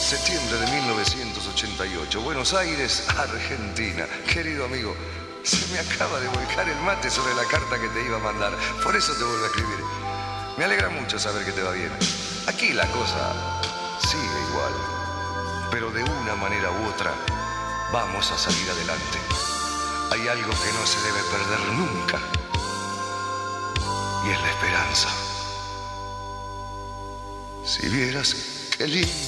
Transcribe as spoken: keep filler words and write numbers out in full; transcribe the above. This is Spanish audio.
Septiembre de mil novecientos ochenta y ocho, Buenos Aires, Argentina. Querido amigo, se me acaba de volcar el mate sobre la carta que te iba a mandar. Por eso te vuelvo a escribir. Me alegra mucho saber que te va bien. Aquí la cosa sigue igual, pero de una manera u otra vamos a salir adelante. Hay algo que no se debe perder nunca, y es la esperanza. Si vieras qué lindo